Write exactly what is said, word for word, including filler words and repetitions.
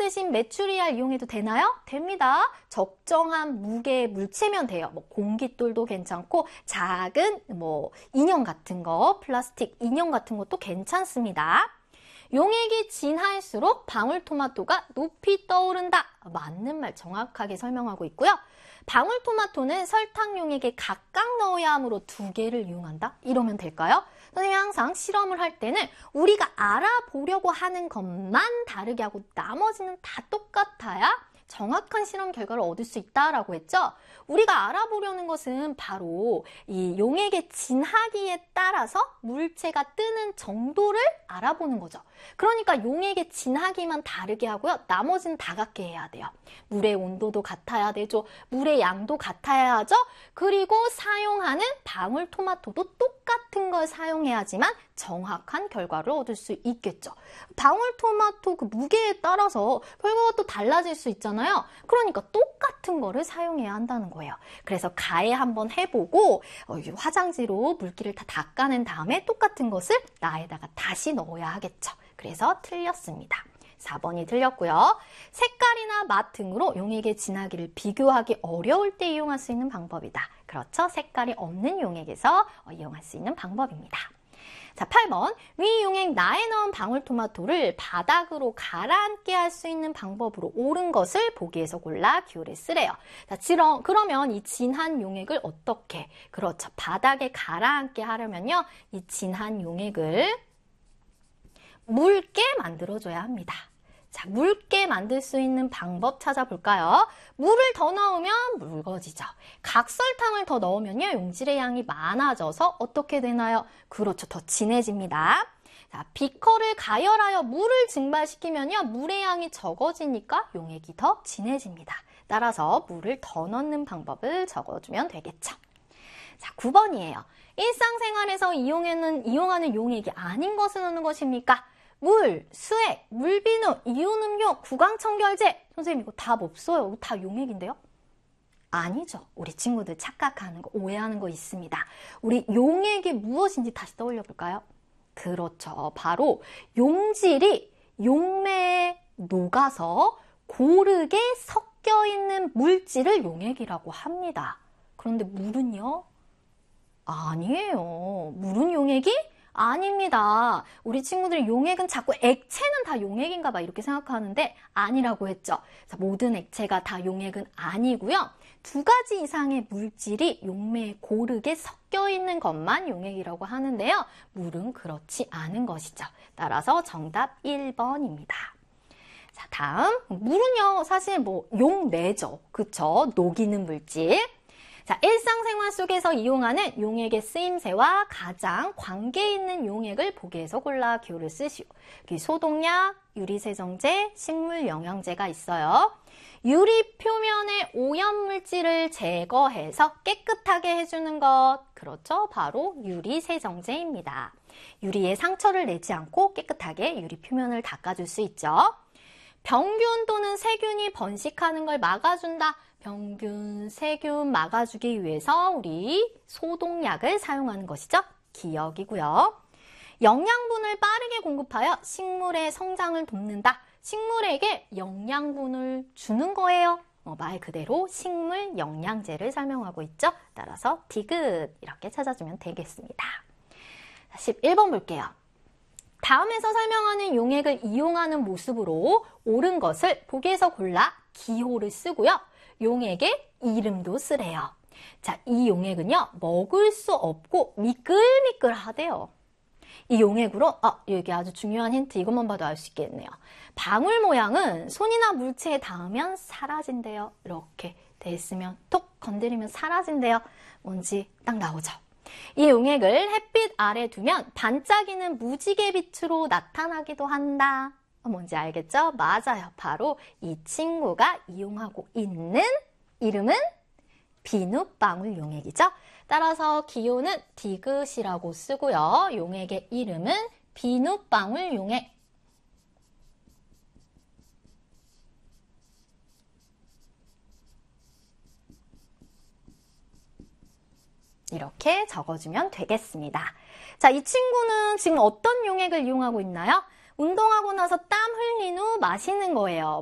대신 메추리알 이용해도 되나요? 됩니다. 적정한 무게의 물체면 돼요. 뭐 공깃돌도 괜찮고 작은 뭐 인형 같은 거, 플라스틱 인형 같은 것도 괜찮습니다. 용액이 진할수록 방울토마토가 높이 떠오른다. 맞는 말 정확하게 설명하고 있고요. 방울토마토는 설탕 용액에 각각 넣어야 하므로 두 개를 이용한다? 이러면 될까요? 선생님이 항상 실험을 할 때는 우리가 알아보려고 하는 것만 다르게 하고 나머지는 다 똑같아야 정확한 실험 결과를 얻을 수 있다라고 했죠. 우리가 알아보려는 것은 바로 이 용액의 진하기에 따라서 물체가 뜨는 정도를 알아보는 거죠. 그러니까 용액의 진하기만 다르게 하고요. 나머지는 다 같게 해야 돼요. 물의 온도도 같아야 되죠. 물의 양도 같아야 하죠. 그리고 사용하는 방울토마토도 똑같은 걸 사용해야지만 정확한 결과를 얻을 수 있겠죠. 방울토마토 그 무게에 따라서 결과가 또 달라질 수 있잖아요. 그러니까 똑같은 거를 사용해야 한다는 거예요. 그래서 가해 한번 해보고 어, 화장지로 물기를 다 닦아낸 다음에 똑같은 것을 나에다가 다시 넣어야 하겠죠. 그래서 틀렸습니다. 사 번이 틀렸고요. 색깔이나 맛 등으로 용액의 진하기를 비교하기 어려울 때 이용할 수 있는 방법이다. 그렇죠. 색깔이 없는 용액에서 이용할 수 있는 방법입니다. 자, 팔 번. 위 용액 나에 넣은 방울토마토를 바닥으로 가라앉게 할 수 있는 방법으로 옳은 것을 보기에서 골라 기호를 쓰래요. 자, 지러, 그러면 이 진한 용액을 어떻게? 그렇죠. 바닥에 가라앉게 하려면요. 이 진한 용액을 묽게 만들어줘야 합니다. 자, 묽게 만들 수 있는 방법 찾아볼까요? 물을 더 넣으면 묽어지죠. 각설탕을 더 넣으면요, 용질의 양이 많아져서 어떻게 되나요? 그렇죠, 더 진해집니다. 자, 비커를 가열하여 물을 증발시키면요, 물의 양이 적어지니까 용액이 더 진해집니다. 따라서 물을 더 넣는 방법을 적어주면 되겠죠. 자, 구 번이에요. 일상생활에서 이용하는, 이용하는 용액이 아닌 것은 어느 것입니까? 물, 수액, 물비누, 이온음료, 구강청결제. 선생님 이거 답 없어요. 이거 다 용액인데요? 아니죠. 우리 친구들 착각하는 거, 오해하는 거 있습니다. 우리 용액이 무엇인지 다시 떠올려 볼까요? 그렇죠. 바로 용질이 용매에 녹아서 고르게 섞여 있는 물질을 용액이라고 합니다. 그런데 물은요? 아니에요. 물은 용액이 아닙니다. 우리 친구들이 용액은 자꾸 액체는 다 용액인가 봐 이렇게 생각하는데 아니라고 했죠. 자, 모든 액체가 다 용액은 아니고요. 두 가지 이상의 물질이 용매에 고르게 섞여 있는 것만 용액이라고 하는데요. 물은 그렇지 않은 것이죠. 따라서 정답 일 번입니다. 자, 다음 물은요 사실 뭐 용매죠. 그쵸? 녹이는 물질. 자, 일상생활 속에서 이용하는 용액의 쓰임새와 가장 관계 있는 용액을 보기에서 골라 기호를 쓰시오. 소독약, 유리세정제, 식물영양제가 있어요. 유리 표면의 오염물질을 제거해서 깨끗하게 해주는 것. 그렇죠. 바로 유리세정제입니다. 유리에 상처를 내지 않고 깨끗하게 유리 표면을 닦아줄 수 있죠. 병균 또는 세균이 번식하는 걸 막아준다. 병균, 세균 막아주기 위해서 우리 소독약을 사용하는 것이죠. 기역이고요. 영양분을 빠르게 공급하여 식물의 성장을 돕는다. 식물에게 영양분을 주는 거예요. 어, 말 그대로 식물 영양제를 설명하고 있죠. 따라서 디귿 이렇게 찾아주면 되겠습니다. 십일 번 볼게요. 다음에서 설명하는 용액을 이용하는 모습으로 옳은 것을 보기에서 골라 기호를 쓰고요. 용액의 이름도 쓰래요. 자, 이 용액은요, 먹을 수 없고 미끌미끌하대요. 이 용액으로, 아, 여기 아주 중요한 힌트, 이것만 봐도 알 수 있겠네요. 방울 모양은 손이나 물체에 닿으면 사라진대요. 이렇게 돼 있으면 톡 건드리면 사라진대요. 뭔지 딱 나오죠. 이 용액을 햇빛 아래 두면 반짝이는 무지개 빛으로 나타나기도 한다. 뭔지 알겠죠? 맞아요. 바로 이 친구가 이용하고 있는 이름은 비눗방울 용액이죠. 따라서 기호는 디귿이라고 쓰고요. 용액의 이름은 비눗방울 용액. 이렇게 적어주면 되겠습니다. 자, 이 친구는 지금 어떤 용액을 이용하고 있나요? 운동하고 나서 땀 흘린 후 마시는 거예요.